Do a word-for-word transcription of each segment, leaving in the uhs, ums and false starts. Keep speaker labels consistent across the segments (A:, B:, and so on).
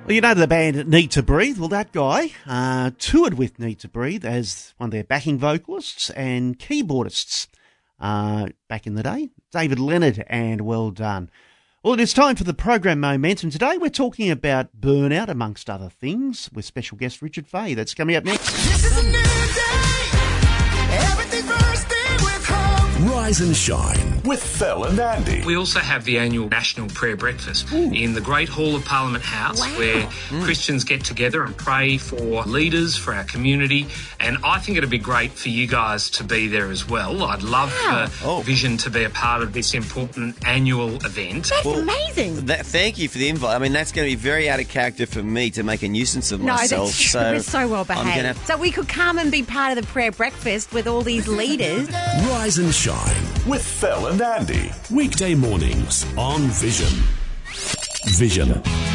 A: Well, you know the band Need to Breathe? Well, that guy uh, toured with Need to Breathe as one of their backing vocalists and keyboardists uh, back in the day. David Leonard, and well done. Well, it is time for the program Momentum. Today we're talking about burnout, amongst other things, with special guest Richard Fay. That's coming up next.
B: This is a new day. Everything bursting with hope.
C: Rise and shine with Phil and Andy.
D: We also have the annual National Prayer Breakfast Ooh. in the Great Hall of Parliament House, wow. where mm. Christians get together and pray for leaders, for our community, and I think it'd be great for you guys to be there as well. I'd love wow. for oh. Vision to be a part of this important annual event.
E: That's
F: well,
E: amazing.
F: That, thank you for the invite. I mean, that's going to be very out of character for me to make a nuisance of
E: no,
F: myself.
E: That's
F: so
E: we're so well behaved. Gonna... So we could come and be part of the prayer breakfast with all these leaders.
C: Rise and shine with Phil and Andy. Weekday mornings on Vision. Vision.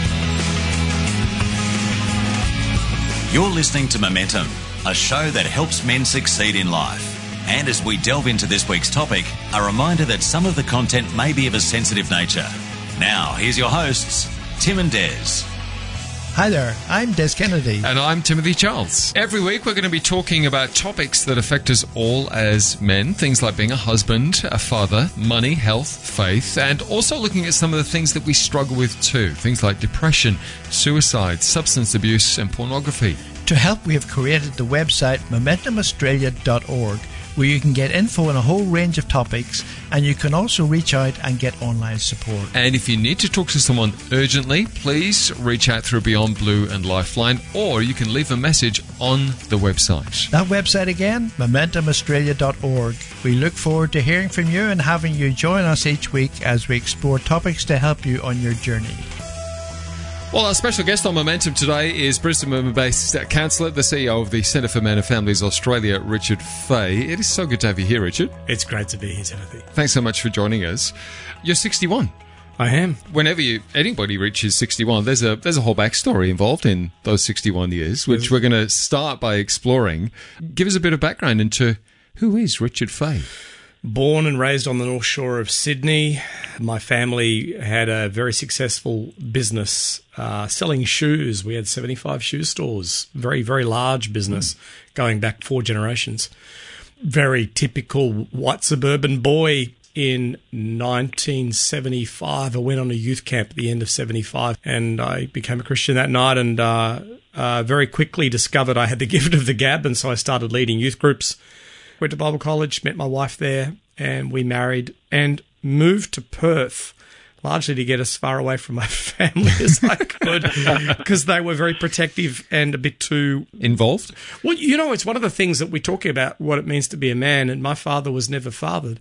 G: You're listening to Momentum, a show that helps men succeed in life. And as we delve into this week's topic, a reminder that some of the content may be of a sensitive nature. Now, here's your hosts, Tim and Des.
H: Hi there, I'm Des Kennedy.
I: And I'm Timothy Charles. Every week we're going to be talking about topics that affect us all as men, things like being a husband, a father, money, health, faith, and also looking at some of the things that we struggle with too, things like depression, suicide, substance abuse, and pornography.
H: To help, we have created the website momentum australia dot org, where you can get info on a whole range of topics, and you can also reach out and get online support.
I: And if you need to talk to someone urgently, please reach out through Beyond Blue and Lifeline, or you can leave a message on the website.
H: That website again, momentum australia dot org. We look forward to hearing from you and having you join us each week as we explore topics to help you on your journey.
I: Well, our special guest on Momentum today is Brisbane-based counsellor, the C E O of the Centre for Men and Families Australia, Richard Fay. It is so good to have you here, Richard.
J: It's great to be here, Timothy.
I: Thanks so much for joining us. You're sixty-one.
J: I am.
I: Whenever you anybody reaches sixty-one, there's a there's a whole backstory involved in those sixty-one years, which we're going to start by exploring. Give us a bit of background into who is Richard Fay.
J: Born and raised on the North Shore of Sydney. My family had a very successful business uh, selling shoes. We had seventy-five shoe stores, very, very large business going back four generations. Very typical white suburban boy. In nineteen seventy-five, I went on a youth camp at the end of seventy-five, and I became a Christian that night, and uh, uh, very quickly discovered I had the gift of the gab, and so I started leading youth groups. Went to Bible college, met my wife there, and we married and moved to Perth, largely to get as far away from my family as I could, because they were very protective and a bit too...
I: Involved?
J: Well, you know, it's one of the things that we're talking about, what it means to be a man, and my father was never fathered.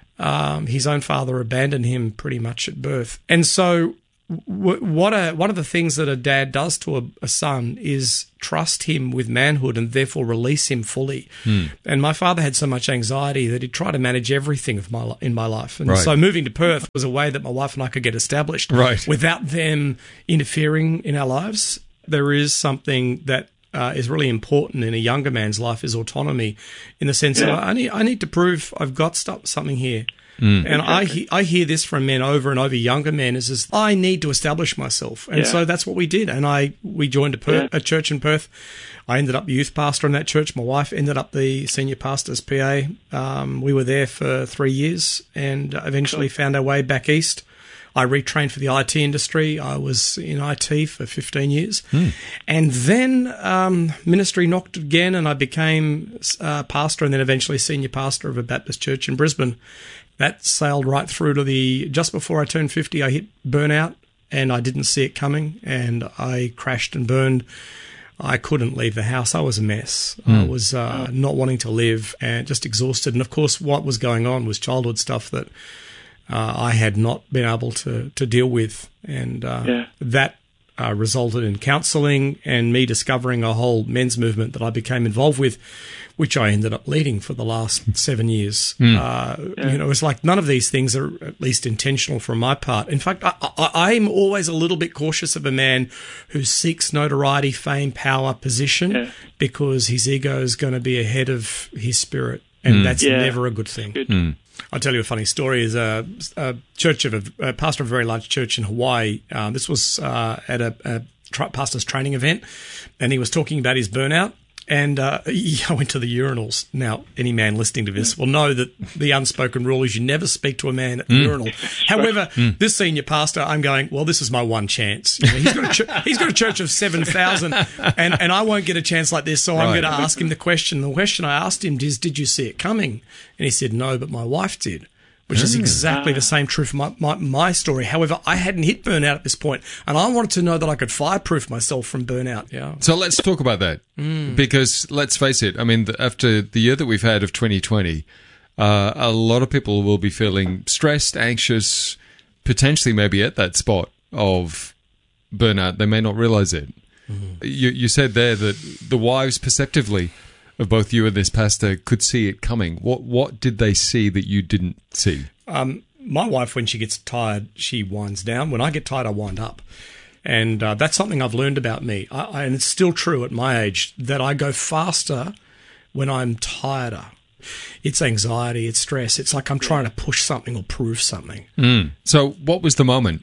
J: Um, his own father abandoned him pretty much at birth. And so w- what a, one of the things that a dad does to a, a son is trust him with manhood and therefore release him fully. Hmm. And my father had so much anxiety that he'd try to manage everything of my in my life. And right. so moving to Perth was a way that my wife and I could get established
I: right.
J: without them interfering in our lives. There is something that Uh, is really important in a younger man's life is autonomy, in the sense yeah. that I need, I need to prove I've got stuff, something here. Mm. And I he, I hear this from men over and over, younger men, is, is I need to establish myself. And yeah. so that's what we did. And I we joined a, per, yeah. a church in Perth. I ended up youth pastor in that church. My wife ended up the senior pastor's P A. Um, we were there for three years and eventually cool. found our way back east. I retrained for the I T industry. I was in I T for fifteen years. Mm. And then um, ministry knocked again, and I became uh, pastor and then eventually senior pastor of a Baptist church in Brisbane. That sailed right through to the... Just before I turned fifty, I hit burnout, and I didn't see it coming, and I crashed and burned. I couldn't leave the house. I was a mess. Mm. I was uh, not wanting to live and just exhausted. And, of course, what was going on was childhood stuff that... Uh, I had not been able to, to deal with, and uh, yeah. that uh, resulted in counselling and me discovering a whole men's movement that I became involved with, which I ended up leading for the last seven years. Mm. Uh, yeah. You know, it's like none of these things are at least intentional from my part. In fact, I, I, I'm always a little bit cautious of a man who seeks notoriety, fame, power, position, yeah. because his ego is going to be ahead of his spirit, and mm. that's yeah. never a good thing.
I: Good. Mm.
J: I'll tell you a funny story. Is a, a church of a, a pastor of a very large church in Hawaii. Uh, this was uh, at a, a tra- pastor's training event, and he was talking about his burnout. And uh, I went to the urinals. Now, any man listening to this will know that the unspoken rule is you never speak to a man at the
I: Mm.
J: urinal. However, mm. this senior pastor, I'm going, well, this is my one chance. You know, he's, got a ch- he's got a church of seven thousand, and, and I won't get a chance like this, so I'm
I: Right.
J: going to ask him the question. The question I asked him is, did you see it coming? And he said, no, but my wife did. Which is exactly the same true for my, my, my story. However, I hadn't hit burnout at this point, and I wanted to know that I could fireproof myself from burnout. Yeah.
I: So let's talk about that.
J: Mm.
I: Because let's face it, I mean, the, after the year that we've had of twenty twenty, uh, a lot of people will be feeling stressed, anxious, potentially maybe at that spot of burnout. They may not realize it. Mm-hmm. You, you said there that the wives perceptively of both you and this pastor could see it coming. What what did they see that you didn't see?
J: Um, my wife, when she gets tired, she winds down. When I get tired, I wind up. And uh, that's something I've learned about me. I, I, and it's still true at my age that I go faster when I'm tireder. It's anxiety, it's stress. It's like I'm trying to push something or prove something.
I: Mm. So what was the moment?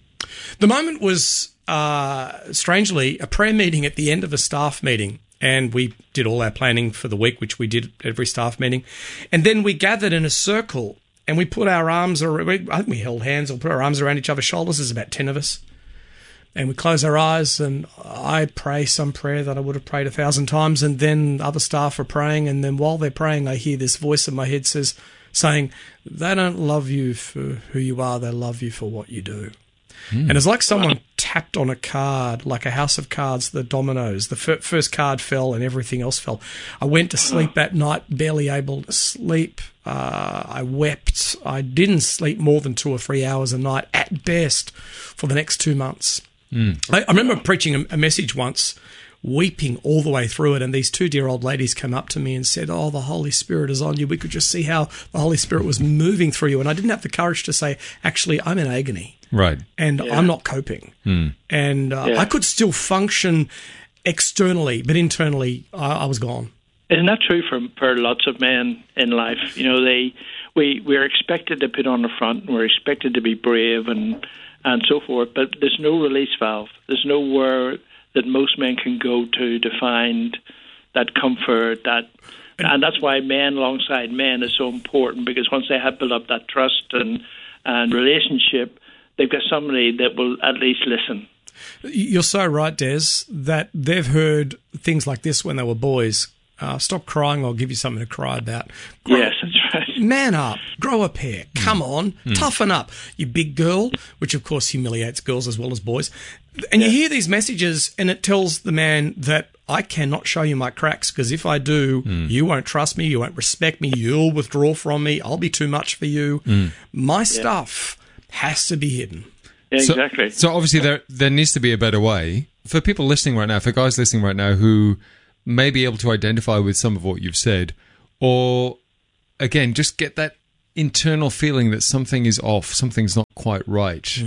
J: The moment was, uh, strangely, a prayer meeting at the end of a staff meeting. And we did all our planning for the week, which we did at every staff meeting. And then we gathered in a circle and we put our arms, or I think we held hands or put our arms around each other's shoulders. There's about ten of us. And we close our eyes and I pray some prayer that I would have prayed a thousand times. And then other staff are praying. And then while they're praying, I hear this voice in my head says, saying, they don't love you for who you are. They love you for what you do. Mm. And it's like someone tapped on a card, like a house of cards, the dominoes. The fir- first card fell and everything else fell. I went to sleep that night, barely able to sleep. Uh, I wept. I didn't sleep more than two or three hours a night at best for the next two months.
I: Mm.
J: I, I remember preaching a, a message once, weeping all the way through it, and these two dear old ladies came up to me and said, oh, the Holy Spirit is on you. We could just see how the Holy Spirit was moving through you. And I didn't have the courage to say, actually, I'm in agony.
I: Right.
J: And
I: Yeah.
J: I'm not coping.
I: Mm.
J: And uh,
K: Yeah.
J: I could still function externally, but internally, I, I was gone.
K: Isn't that true for, for lots of men in life? You know, they we we're expected to put on the front, and we're expected to be brave and and so forth. But there's no release valve. There's nowhere that most men can go to to find that comfort. That and that's why men alongside men is so important, because once they have built up that trust and and relationship, they've got somebody that will at least listen.
J: You're so right, Des, that they've heard things like this when they were boys. Uh, stop crying, I'll give you something to cry about. Grow,
K: Yes, that's right.
J: Man up, grow a pair, come on,
K: Mm.
J: toughen up, you big girl, which of course humiliates girls as well as boys. And you hear these messages and it tells the man that I cannot show you my cracks, because if I do, you won't trust me, you won't respect me, you'll withdraw from me, I'll be too much for you.
I: Mm.
J: My stuff has to be hidden.
K: Yeah,
I: So-
K: exactly.
I: So obviously there there needs to be a better way for people listening right now, for guys listening right now who may be able to identify with some of what you've said, or again just get that internal feeling that something is off, something's not quite right.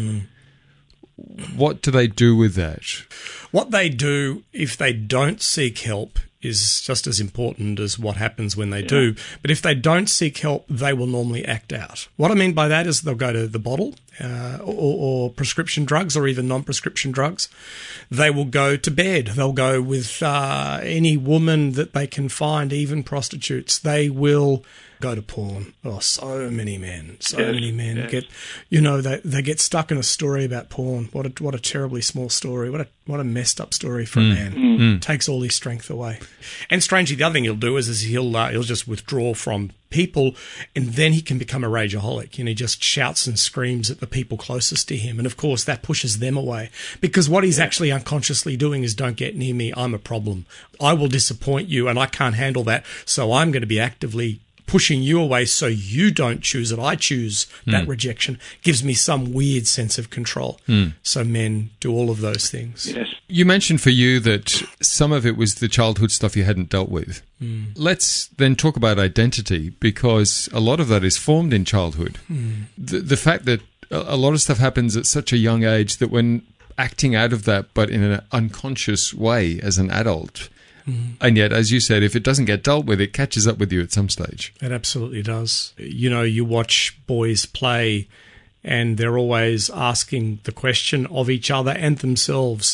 I: What do they do with that?
J: What they do if they don't seek help is just as important as what happens when they do. But if they don't seek help, they will normally act out. What I mean by that is they'll go to the bottle uh, or, or prescription drugs, or even non-prescription drugs. They will go to bed. They'll go with uh, any woman that they can find, even prostitutes. They will go to porn. Oh, so many men, so
K: Yes,
J: many men
K: yes.
J: get, you know, they they get stuck in a story about porn. What a what a terribly small story. What a what a messed up story for
I: Mm.
J: a man.
I: Mm.
J: Takes all his strength away. And strangely, the other thing he'll do is, is he'll uh, he'll just withdraw from people, and then he can become a rageaholic. And he just shouts and screams at the people closest to him, and of course that pushes them away, because what he's actually unconsciously doing is, don't get near me. I'm a problem. I will disappoint you, and I can't handle that. So I'm going to be actively pushing you away so you don't choose it. I choose that
I: Mm.
J: rejection. Gives me some weird sense of control.
I: Mm.
J: So men do all of those things.
K: Yes.
I: You mentioned for you that some of it was the childhood stuff you hadn't dealt with.
J: Mm.
I: Let's then talk about identity, because a lot of that is formed in childhood.
J: Mm.
I: The, the fact that a a lot of stuff happens at such a young age that when acting out of that, but in an unconscious way as an adult,
J: Mm.
I: and yet, as you said, if it doesn't get dealt with, it catches up with you at some stage.
J: It absolutely does. You know, you watch boys play and they're always asking the question of each other and themselves,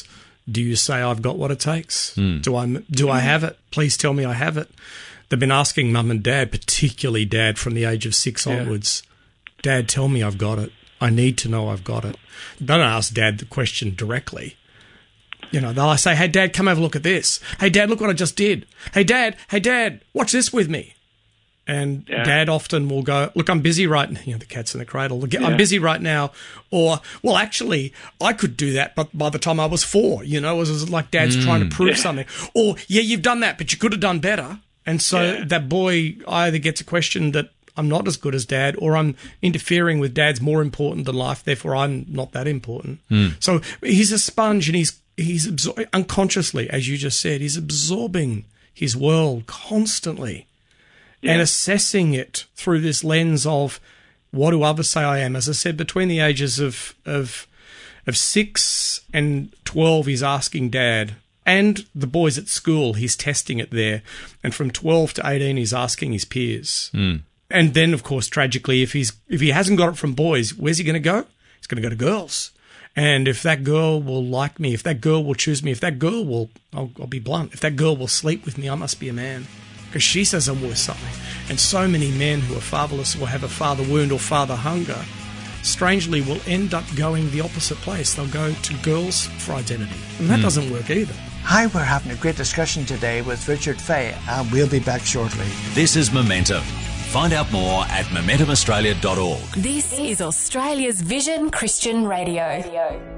J: Do you say I've got what it takes?
I: Mm.
J: Do I do I have it? Please tell me I have it. They've been asking mum and dad, particularly dad from the age of six
K: Yeah.
J: onwards, Dad, tell me I've got it. I need to know I've got it. They don't ask Dad the question directly. You know, they'll say, hey, Dad, come have a look at this. Hey, Dad, look what I just did. Hey, Dad, hey, Dad, watch this with me. And
K: Yeah.
J: Dad often will go, look, I'm busy right now. You know, the cat's in the cradle. Look,
K: Yeah.
J: I'm busy right now. Or, well, actually, I could do that, but by the time I was four, you know, it was like Dad's trying to prove
K: Yeah.
J: something. Or, yeah, you've done that, but you could have done better. And so
K: Yeah.
J: that boy either gets a question that I'm not as good as Dad, or I'm interfering with Dad's more important than life, therefore I'm not that important. So he's a sponge, and he's he's absor- unconsciously, as you just said, he's absorbing his world constantly and assessing it through this lens of, what do others say I am? As I said, between the ages of of of six and twelve, he's asking Dad. And the boys at school, he's testing it there. And from twelve to eighteen, he's asking his peers. And then, of course, tragically, if he's if he hasn't got it from boys, where's he going to go? He's going to go to girls. And if that girl will like me, if that girl will choose me, if that girl will, I'll, I'll be blunt, if that girl will sleep with me, I must be a man. Because she says I'm worth something. And so many men who are fatherless or have a father wound or father hunger, strangely, will end up going the opposite place. They'll go to girls for identity. And that doesn't work either.
H: Hi, we're having a great discussion today with Richard Fay, and we'll be back shortly.
G: This is Momentum. Find out more at momentum australia dot org.
L: This is Australia's Vision Christian Radio.